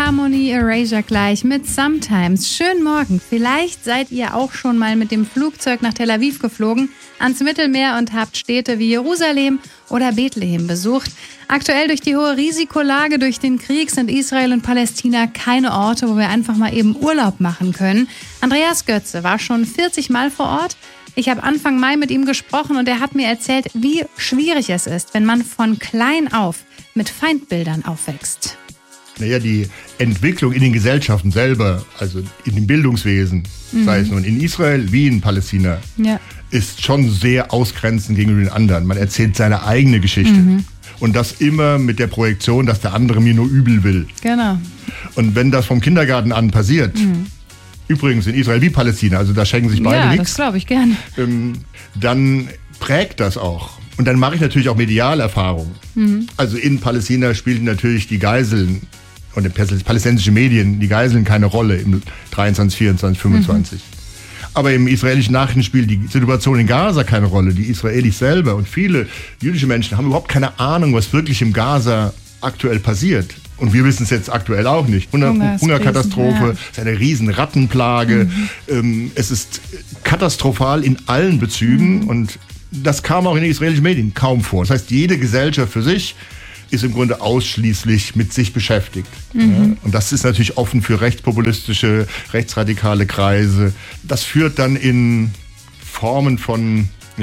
Harmony Erasure gleich mit Sometimes. Schönen Morgen. Vielleicht seid ihr auch schon mal mit dem Flugzeug nach Tel Aviv geflogen, ans Mittelmeer und habt Städte wie Jerusalem oder Bethlehem besucht. Aktuell durch die hohe Risikolage durch den Krieg sind Israel und Palästina keine Orte, wo wir einfach mal eben Urlaub machen können. Andreas Götze war schon 40 Mal vor Ort. Ich habe Anfang Mai mit ihm gesprochen und er hat mir erzählt, wie schwierig es ist, wenn man von klein auf mit Feindbildern aufwächst. Naja, die Entwicklung in den Gesellschaften selber, also in dem Bildungswesen, sei es nun in Israel wie in Palästina, ist schon sehr ausgrenzend gegenüber den anderen. Man erzählt seine eigene Geschichte. Und das immer mit der Projektion, dass der andere mir nur übel will. Genau. Und wenn das vom Kindergarten an passiert, übrigens in Israel wie Palästina, also da schenken sich beide nichts. Ja, das glaube ich gerne. Dann prägt das auch. Und dann mache ich natürlich auch Medialerfahrungen. Also in Palästina spielten natürlich die Geiseln und die palästinensischen Medien, die Geiseln keine Rolle im 23, 24, 25. Aber im israelischen Nachrichten spielt die Situation in Gaza keine Rolle. Die Israelis selber und viele jüdische Menschen haben überhaupt keine Ahnung, was wirklich im Gaza aktuell passiert. Und wir wissen es jetzt aktuell auch nicht. Hungerkatastrophe, es ist eine riesen Rattenplage. Es ist katastrophal in allen Bezügen und das kam auch in den israelischen Medien kaum vor. Das heißt, jede Gesellschaft für sich ist im Grunde ausschließlich mit sich beschäftigt. Ja, und das ist natürlich offen für rechtspopulistische, rechtsradikale Kreise. Das führt dann in Formen von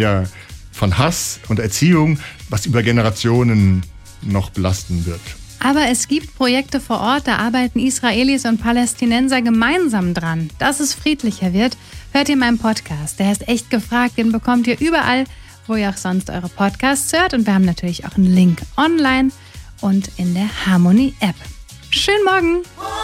Hass und Erziehung, was über Generationen noch belasten wird. Aber es gibt Projekte vor Ort, da arbeiten Israelis und Palästinenser gemeinsam dran, dass es friedlicher wird. Hört ihr meinen Podcast, der heißt Echt gefragt, den bekommt ihr überall, wo ihr auch sonst eure Podcasts hört. Und wir haben natürlich auch einen Link online und in der Harmony App. Schönen Morgen!